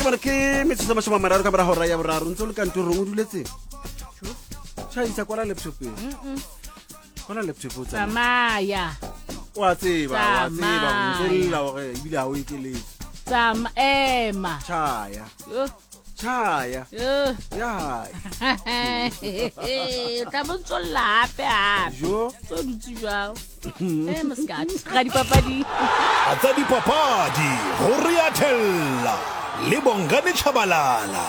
Jwale ke metsotso mashome a mararo ka mora hora ya boraro ntse le kantorong o duletse. Tšhaisa kwala laptopeng. Kwala laptop o tsama. Tsamaya. Wa tseba o ntse la hore ebile ha o ekeletse. Tsama ema. Tšhaya. Tšhaya. Ya. Tla bontsolla hape hape. Jo. So dutse jwao. Moskati. Ga dipapadi. Tsa dipapadi ho Riathella le Bongane Chabalala.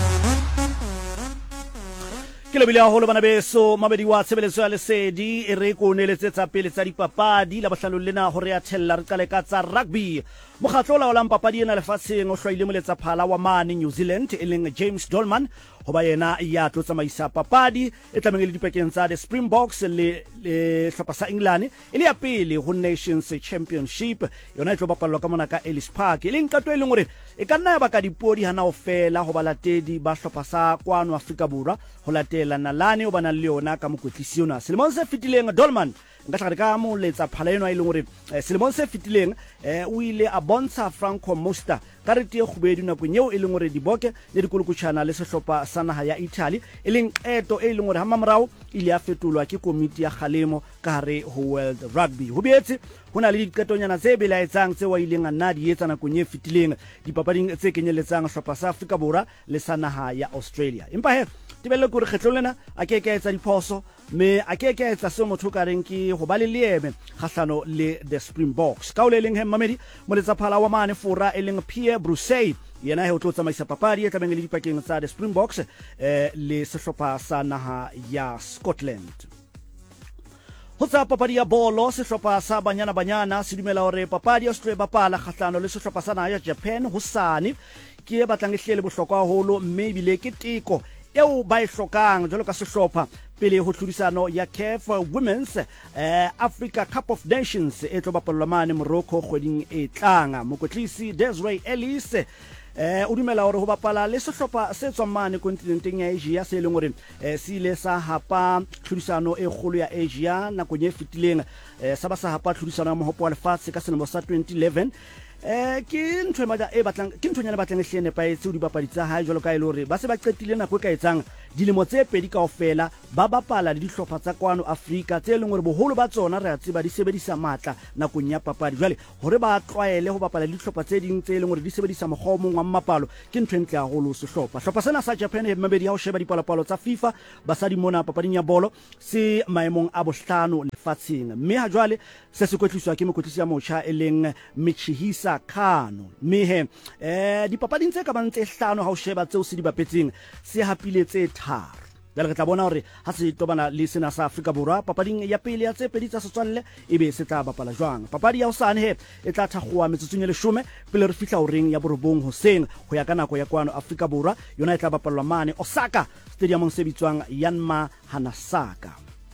Ke lebile haholo bana beso mabedi wa tshebeletso ya lesedi e re ko neletsetsa pele tsa dipapadi la bohlalo lena ho Riathella re qale ka tsa rugby. Mokgatlo la olang papadi ena lefatsheng o hlwaile moletsa phala wa mane New Zealand e leng James Dolman hoba yena ya tlo tsamaisa papadi e tlameng le dipakeng tsa the Springboks le hlopha sa England e le ya pele ho Nations Championship yona e tlo bapallwa ka mona ka Ellis Park e leng qeto e leng hore e ka nna ya baka dipodi hana o fela ho balatedi ba hlopha sa kwano Afrika Borwa ho latela nalane o bana le yona ka mokwetlisi ona selemong se fetileng Dolman nka tlhaka ka mo letsa phala eno a ile hore selemong se fetileng o ile a bontsha Franco Mosta karete e khubedu na kwenyeo e leng hore diboke le dikolokotshana le sehlopha sa naha ya Italy e leng qeto e leng hore ha mamorao ile a fetolwa ke komiti ya kgalemo ka hare ho World Rugby ho boetse hona le diqetonyana tse belaetsang tse wa ileng a nna di etsa nakong e fetileng dipapading tse kenyeletsang sehlopha sa Afrika Borwa le sa naha ya Australia empa he tibelle gore kgetlo lena a ke etsa diphoso me a ke etsa se motho ka reng ke ho ba le leeme kgahlano le the Springboks ka o le leng he mamedi moletsa phala wa mane fora e leng Pierre Brusey yena he o tlo tsamaisa papadi e tlabeng le dipakeng tsa the Springboks le sehlopha sa naha ya Scotland. Ho tsa papadi ya bolo sehlopha sa banyana se dumela hore papadi ya Australia bapala kgahlano le sehlopha sa naha ya Japan hosane ke batlang e hlele bohlokwa haholo mme bile ke teko eo ba e hlokang jwalo ka sehlopha pele ho tlhodisano ya CAF Women's Africa Cup of Nations e tlo bapallwa mane Morocco kgweding e tlang mokwetlisi Desiree Ellis o dumela hore ho bapala le sehlopha se tswang mane kontinenteng ya Asia se leng hore se ile sa hapa tlhodisano e kgolo ya Asia nakong e fetileng sa ba sa hapa tlhodisano ya mohopo wa lefatshe ka selemo sa 2011 ke ntho e batlang ke ntho nyane batlang e hlene pa etse o di bapadi tsa hae jwalo ka ile hore ba se ba qetile nako e ka etsang dilemo tse pedi kaofela ba bapala le dihlopha tsa kwano Afrika tse leng hore boholo ba tsona re a tseba di sebedisa matla nakong ya papadi jwale hore ba tlwaele ho bapala le dihlopha tse ding tse leng hore di sebedisa mokgwa wa mmapalo ke ntho entle haholo sehlopha sena sa Japan he mabedi ha o sheba dipalapalo tsa FIFA basadi mona papading ya bolo se maemong a bohlano lefatsheng mme ha jwale se se kwetliswa ke mokwetlisi ya motjha e leng Michihisa Kano mehe dipapading tse ka bang tse hlano ha o sheba tseo se di bapetseng se hapile tse tharo jale re tla bona hore ha se tobana le sena sa Afrika Borwa papading ya pele ya tse pedi tsa setswalle ebe se tla bapala jwang papadi ya hosane he e tla thakgoa metsotsong le 10 pele re fihla horeng ya borobong hoseng ho ya ka nako ya kwano Afrika Borwa yona e tla bapalwa mane Osaka stadium se bitswang Yanma Hanasaka.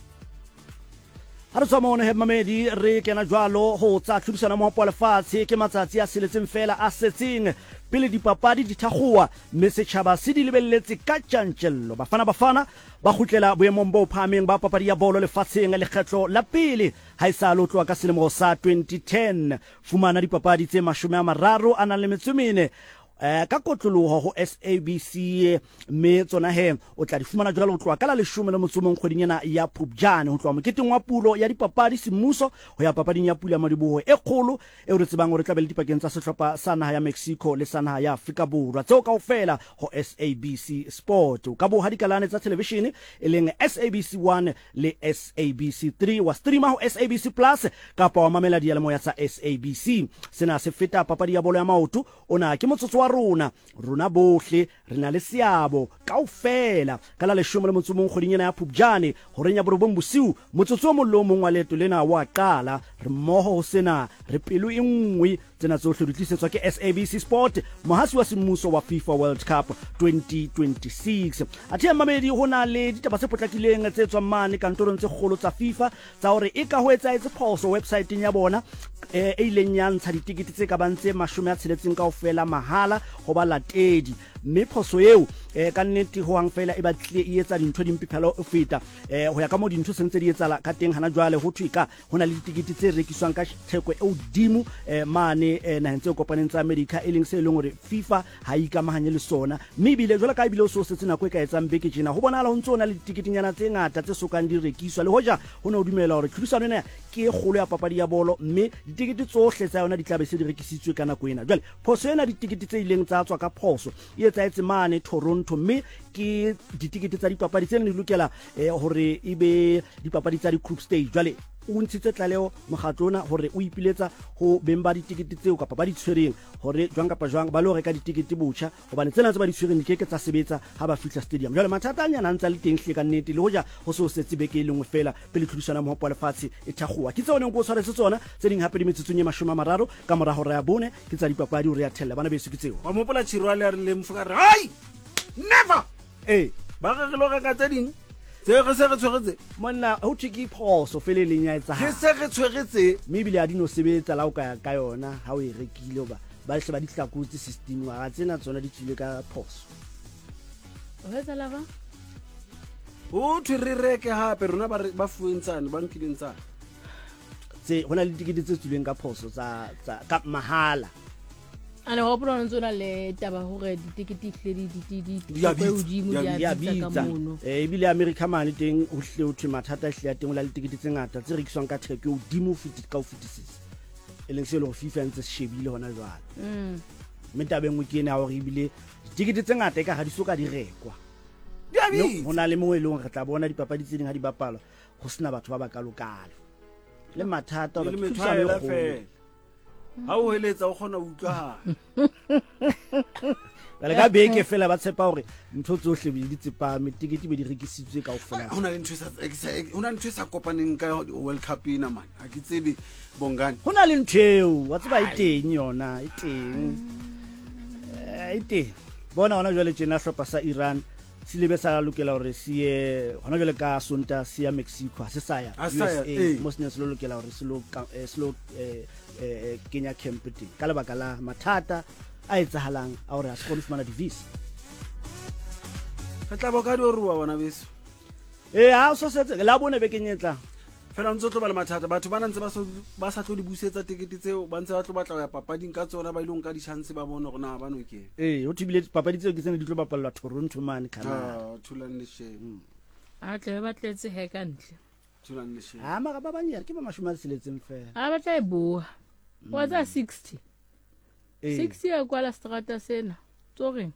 Ha re tswa mona he mamedi re kena jwalo ho tsa tlhodisano mo pola fatshe ke matsatsi a seletseng fela a setseng pele dipapadi di thakgoa mme setjhaba se di lebelletse ka tjantjello bafana ba khutlela boemong bo phameng ba papadi ya bolo lefatsheng le kgetlo la pele ha isa lo tloa ka selemo sa 2010 fumana dipapadi tse 30 a nang le metsumene ka kotloloho ho SABC me tsona he o tla di fumana jwalo ho tloa ka la 10 le motsomong kgweding ena ya Phupjane ho tloa moketeng wa pulo ya dipapadi semmuso ho ya papading ya pulo ya madiboho e kgolo e re tsebang hore tla be le dipakeng tsa sehlopha sa naha ya Mexico le sa naha ya Afrika Borwa tseo kaofela ho SABC Sport ka bo ha dikalane tsa television e leng SABC 1 le SABC 3 wa streama ho SABC Plus kapa wa mamela dialemoya tsa SABC sena se feta papadi ya bolo ya maoto ona ke motsotso rona bohle re na le seabo kaofela ka la 10 le motsomong kgweding ena ya Phupjane ho renya borobong bosiu motsotso mo lomong wa leto lena wa qala re mmoho ho sena re pelo e nngwe tsena tsohle di tlisetswa ke SABC Sport mohasi wa semmuso wa FIFA World Cup 2026 athe mamedi hona le ditaba tse potlakileng tse tswang mane kantorong tse kgolo tsa FIFA tsa hore e ka ho etsa etse phoso website ya bona e ileng ya ntsha ditikete tse ka bantse 60 kaofela mahala ho ba latedi mme phoso eo ka nnete ho hang fela e batle e etsa dintho dimpiphelo o feta ho ya ka mo dintho sentse di etsala ka teng hana jwale ho thwika hona le ditikete tse rekiswang ka theko e hodimo mane mane naheng tse kopaneng tsa America e leng se leng hore FIFA ha ikamahanye le sona mme bile jwale ka ebile o so setse nako e ka etsang beke tjena ho bonahala ho ntsona le ditiketinyana tse ngata tse sokang di rekiswa le hoja ho ne o dumela hore tlhodisano ena ke e kgolo ya papadi ya bolo mme ditiketi tsohle tsa yona di tla be se di rekisitswe ka nako ena jwale phoso ena ditiketi tse ileng tsa tswa ka phoso e etsahetse mane Toronto mme ke ditiketi tsa dipapadi tse ne di lokela hore ebe dipapadi tsa di-group stage jwale o ntshitse tlaleo mokgatlona hore o ipiletsa ho beng ba ditiketi tseo kapa ba di tshwereng hore jwang kapa jwang ba lo reka ditiketi botjha hobane tsena tse ba di tshwereng di keke tsa sebetsa ha ba fihla stadium jwale mathata a nyana ntse le teng hle ka nnete le hoja ho so setse beke e lengwe fela pele tlhodisano mohopo wa lefatshe e thakgowa ke tsone go tshwaretse tsona tse ding hape di metsotsong e 30 ka mora hora ya bone ke tsa dipapadi o re ya thella bana beso ke tseo wa mopola tshiro a le re le mfoka re hai never ba ga re lo ga tsa ding se re tshwaretse monna ho thiki phoso fele lenya etsa ke se re tshwaretse mme bile a dino sebetsa la o ka yona ha o e rekile ba hle ba di hlakotse system wa ga tsena tsona di tsile ka phoso o hetsa lava o thwe re reke hape rona ba fuentsane ba nkileng tsana tse hona le tikete tse tsuleng ka phoso tsa ka mahala ane ho bona ntsona le taba hore ditiketi hle di Ya go hodimo ya bitsa ka bitsa mono ebile America mane teng o hle o thwe mathata hle ya teng o la le tikete tse ngata tse rekiswang ka theko o dimo ka o fetisisa e leng se le go FIFA ntse shebile hona jwale mme tabeng o kene ha hore ebile ditikete tse ngata e ka ga di soka di rekwa ho na le mongwe e leng re tla bona dipapadi tse ding ha di bapalwa ho sena batho ba bakalokalo le mathata le methwaela fela ha o heletsa o kgona ho utlwa le ka beke fela ba tshepa hore ntho tsohle di tsepame tikete be di rekisitswe kaofela hona le ntho sa kopaneng ka World Cup ina man ha ke tsebe bongane hona le ntheo wa tseba e teng yona e teng bona hona jwale tjena hlopa sa Iran se lebe sa lokela hore se ye hona jwale ka Sonta se ya Mexico ha se sa ya USA mo se ne se lokela hore se lo Kenya camp teng ka lebaka la mathata a etsahalang a hore a se kgone fumana di-visa re tla boka di o rua bona beso ha o so setse la bone be kenyetla fela ntse tlo ba le mathata batho ba ntse ba sa tlo di busetsa tikete tseo ba ntse ba tlo batla ya papading ka tsona ba ilong ka di chance ba bone gore na ba no ke ho thibile papadi tseo ke tsene di tlo bapallwa Toronto man kana thulang le shame a tle ba tletse he ka ntle thulang le shame mara ba banyere ke ba mashoma a seletseng fela a ba tla e bua wa tsa 60 ya kwa la strata sena tsore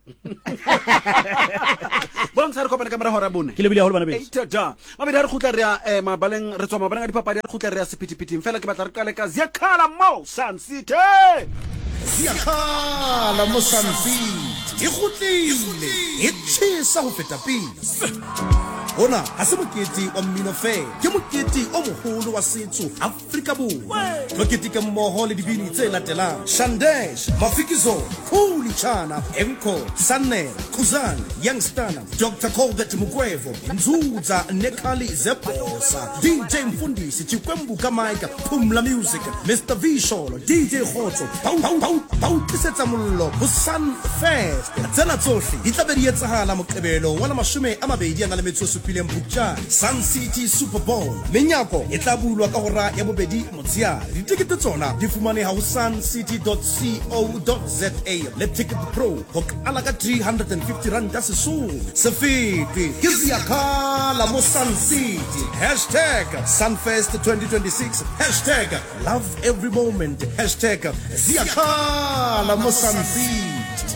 bon sa re kopana ka mara hora bone ke le bile a holo bana beso da mabedi a re khutla re ya mabaleng re tswa mabaleng a dipapadi a re khutla re ya sephithi fela ke batla re kale ka Ziyakhala mo Sun City Ziyakhala mo Sun City e khutlile e tshisa ho feta pele Hona ha se mokete wa mmino fela ke mokete o moholo wa setso Afrika Borwa mokete ke mmoho le dibini tse latelang Shandesh Mafikizo Khuli Chana Enko Sanel Khuzani Youngstana Dr. Colbert Mugwevo Nzuza Nekali Zeposa DJ Mfundisi Chikwembu Kamaika Pumla Music Mr. Visholo DJ Khotso Pau tlisetsa mollo ho Sun Fest tsena tsohle di tla be di etsahala Moqebelo wa 20 Sun City Super Bowl menyako e tla bulwa ka hora ya bobedi motsheare ditikete tsona di fumaneha ho suncity.co.za le Ticket Pro ho qala ka 350 rand a sesole se fete ke Ziyakhala mo Sun City #Sunfest 2026 #love every moment #Ziyakhala mo Sun City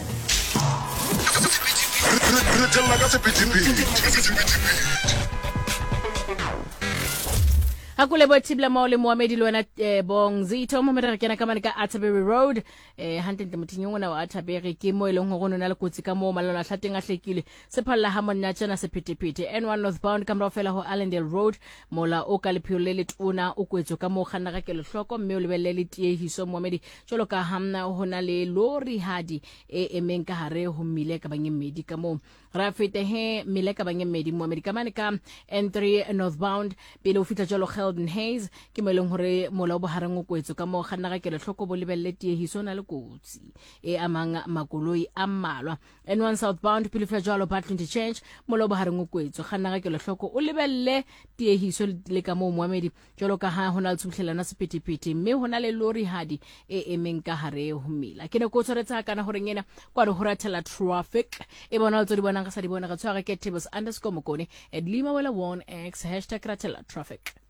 Hakule botibla maole Mohamedi lwana bong zito mo mera kena ka ka Atterbury Road hante mutinyong na wa Atterbury ke mo eleng go nona le kotsi ka mo malala hlateng a hlekile se phalla ha monna tsena se phethephethe N1 northbound ka mra fela ho Allendale Road mola o ka le phiole le tona o kwetso ka mo khanna ka ke le hloko mme o lebelle le tiehiso Mohamedi jolo ka hamna hona le lori hadi emeng ka hare ho mmile ka banyemedi ka mo ra fete he mile ka banyemedi Mohamedi ka mane ka N3 northbound pele o fitla jolo Sheldon Hayes ke mo eleng hore mola o bohareng o kwetso ka mo ganna ga kele tlhoko bo lebelle tiehiso na le kotsi e amang makoloi a mmalwa N1 southbound Pilifla Jalo Battle to change mola o bohareng o kwetso ganna ga kele tlhoko o lebelle tiehiso le ka mo moamedi jalo ka ha hona le tshutlhelana sepetipeti mme hona le lori hadi e emeng ka hare ho mela ke ne go tsoretsa kana hore ngena kwa re horatela traffic e bona le tso di bona ga sa di bona ga tshwara ke tables_mokone @limawela1x #ratela traffic